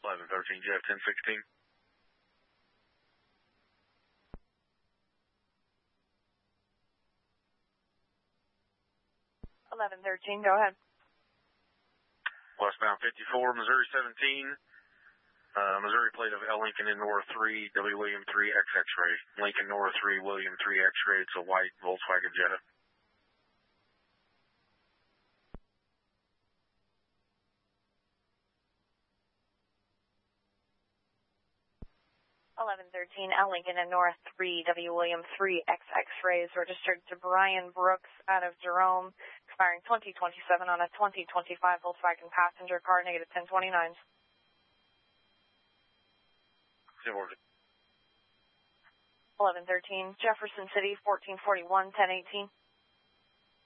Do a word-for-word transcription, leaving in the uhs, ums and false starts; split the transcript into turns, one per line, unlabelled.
eleven thirteen, Jeff, ten sixteen.
eleven thirteen, go ahead.
Westbound fifty-four, Missouri seventeen. Uh, Missouri plate of L Lincoln in North three, W William three, X X-ray. Lincoln North three, William three, X-ray. It's a white Volkswagen Jetta.
eleven thirteen, L Lincoln in North three, W William three, X X-rays registered to Brian Brooks out of Jerome, expiring twenty twenty-seven on a twenty twenty-five Volkswagen passenger car, negative ten twenty-nine. eleven thirteen, Jefferson City, fourteen forty-one, ten eighteen.